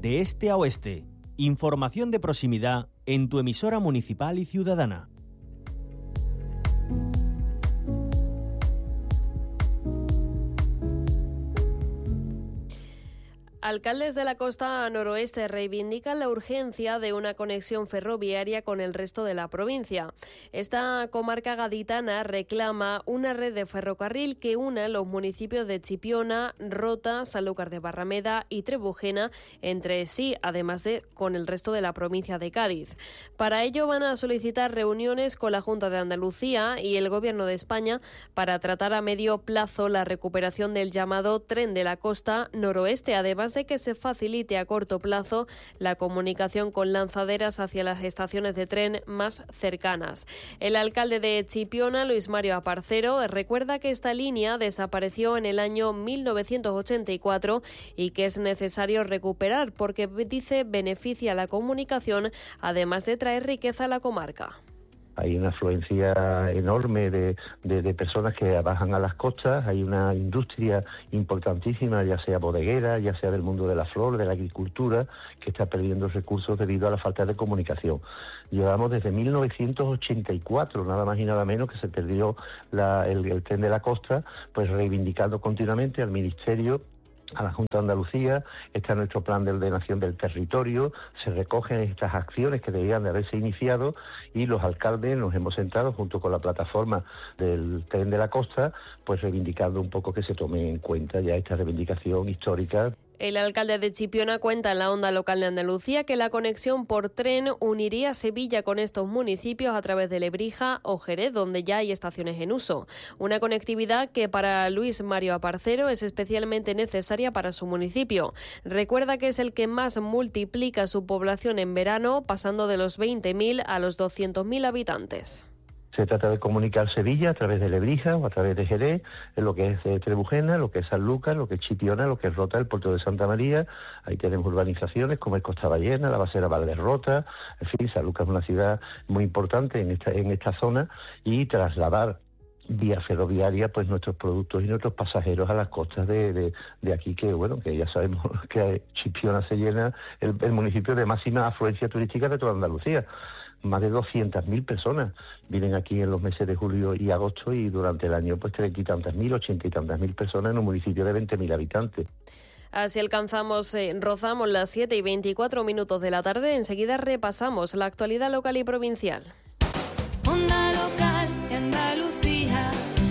de este a oeste. Información de proximidad en tu emisora municipal y ciudadana. Alcaldes de la costa noroeste reivindican la urgencia de una conexión ferroviaria con el resto de la provincia. Esta comarca gaditana reclama una red de ferrocarril que una los municipios de Chipiona, Rota, Sanlúcar de Barrameda y Trebujena entre sí, además de con el resto de la provincia de Cádiz. Para ello van a solicitar reuniones con la Junta de Andalucía y el Gobierno de España para tratar a medio plazo la recuperación del llamado Tren de la Costa Noroeste, además de que se facilite a corto plazo la comunicación con lanzaderas hacia las estaciones de tren más cercanas. El alcalde de Chipiona, Luis Mario Aparcero, recuerda que esta línea desapareció en el año 1984 y que es necesario recuperar porque, dice, beneficia la comunicación, además de traer riqueza a la comarca. Hay una afluencia enorme de personas que bajan a las costas, hay una industria importantísima, ya sea bodeguera, ya sea del mundo de la flor, de la agricultura, que está perdiendo recursos debido a la falta de comunicación. Llevamos desde 1984, nada más y nada menos, que se perdió el tren de la costa, pues reivindicando continuamente al Ministerio, a la Junta de Andalucía. Está nuestro plan de ordenación del territorio, se recogen estas acciones que debían de haberse iniciado y los alcaldes nos hemos sentado junto con la plataforma del Tren de la Costa, pues reivindicando un poco que se tome en cuenta ya esta reivindicación histórica. El alcalde de Chipiona cuenta en la Onda Local de Andalucía que la conexión por tren uniría Sevilla con estos municipios a través de Lebrija o Jerez, donde ya hay estaciones en uso. Una conectividad que para Luis Mario Aparcero es especialmente necesaria para su municipio. Recuerda que es el que más multiplica su población en verano, pasando de los 20.000 a los 200.000 habitantes. Se trata de comunicar Sevilla a través de Lebrija o a través de Jerez, en lo que es Trebujena, lo que es Sanlúcar, lo que es Chipiona, lo que es Rota, el puerto de Santa María. Ahí tenemos urbanizaciones como el Costa Ballena, la Basera Valderrota. En fin, Sanlúcar es una ciudad muy importante en esta zona y trasladar vía ferroviaria pues nuestros productos y nuestros pasajeros a las costas de aquí, que bueno, que ya sabemos que Chipiona se llena el municipio de máxima afluencia turística de toda Andalucía. Más de 200.000 personas vienen aquí en los meses de julio y agosto, y durante el año pues 30 y tantas mil, 80 y tantas mil personas en un municipio de 20.000 habitantes. Así rozamos las 7:24 de la tarde. Enseguida repasamos la actualidad local y provincial. Onda Local de Andalucía.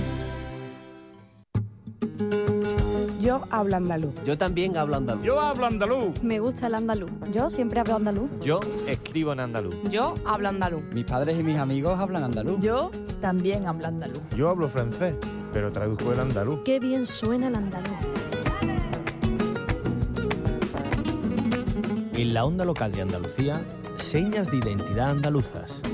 Yo hablo andaluz. Yo también hablo andaluz. Yo hablo andaluz. Me gusta el andaluz. Yo siempre hablo andaluz. Yo escribo en andaluz. Yo hablo andaluz. Mis padres y mis amigos hablan andaluz. Yo también hablo andaluz. Yo hablo francés, pero traduzco el andaluz. Qué bien suena el andaluz. En la Onda Local de Andalucía, señas de identidad andaluzas.